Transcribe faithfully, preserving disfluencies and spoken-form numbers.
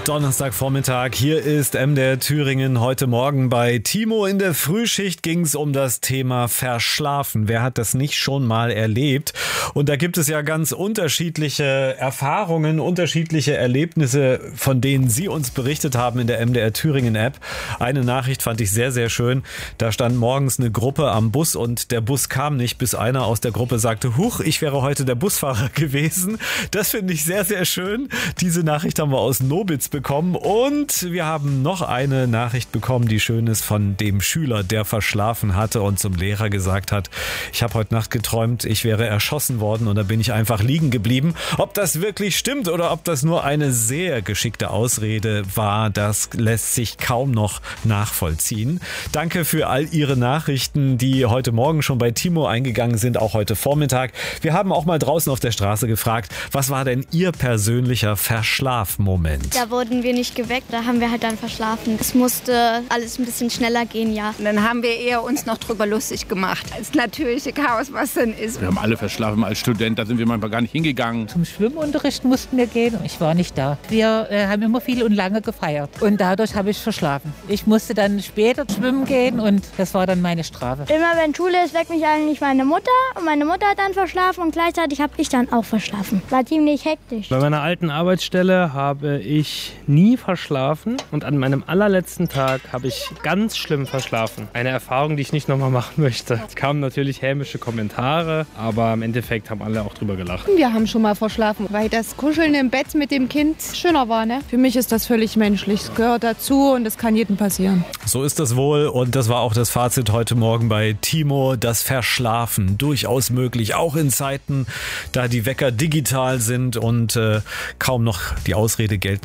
Donnerstagvormittag, hier ist M D R Thüringen. Heute Morgen bei Timo in der Frühschicht ging es um das Thema Verschlafen. Wer hat das nicht schon mal erlebt? Und da gibt es ja ganz unterschiedliche Erfahrungen, unterschiedliche Erlebnisse, von denen Sie uns berichtet haben in der M D R Thüringen App. Eine Nachricht fand ich sehr, sehr schön. Da stand morgens eine Gruppe am Bus und der Bus kam nicht, bis einer aus der Gruppe sagte, huch, ich wäre heute der Busfahrer gewesen. Das finde ich sehr, sehr schön. Diese Nachricht haben wir aus Nobitz bekommen und wir haben noch eine Nachricht bekommen, die schön ist, von dem Schüler, der verschlafen hatte und zum Lehrer gesagt hat, ich habe heute Nacht geträumt, ich wäre erschossen worden und da bin ich einfach liegen geblieben. Ob das wirklich stimmt oder ob das nur eine sehr geschickte Ausrede war, das lässt sich kaum noch nachvollziehen. Danke für all Ihre Nachrichten, die heute Morgen schon bei Timo eingegangen sind, auch heute Vormittag. Wir haben auch mal draußen auf der Straße gefragt, was war denn Ihr persönlicher Verschlafmoment? Da wurden wir nicht geweckt, da haben wir halt dann verschlafen. Es musste alles ein bisschen schneller gehen, ja. Und dann haben wir eher uns noch drüber lustig gemacht. Das natürliche Chaos, was dann ist. Wir haben alle verschlafen als Student, da sind wir manchmal gar nicht hingegangen. Zum Schwimmunterricht mussten wir gehen und ich war nicht da. Wir äh, haben immer viel und lange gefeiert und dadurch habe ich verschlafen. Ich musste dann später schwimmen gehen und das war dann meine Strafe. Immer wenn Schule ist, weckt mich eigentlich meine Mutter und meine Mutter hat dann verschlafen und gleichzeitig habe ich dann auch verschlafen. War ziemlich hektisch. Bei meiner alten Arbeitsstelle habe ich nie verschlafen und an meinem allerletzten Tag habe ich ganz schlimm verschlafen. Eine Erfahrung, die ich nicht nochmal machen möchte. Es kamen natürlich hämische Kommentare, aber im Endeffekt haben alle auch drüber gelacht. Wir haben schon mal verschlafen, weil das Kuscheln im Bett mit dem Kind schöner war, ne? Für mich ist das völlig menschlich. Es gehört dazu und es kann jedem passieren. So ist das wohl und das war auch das Fazit heute Morgen bei Timo. Das Verschlafen durchaus möglich, auch in Zeiten, da die Wecker digital sind und äh, kaum noch die Ausrede gelten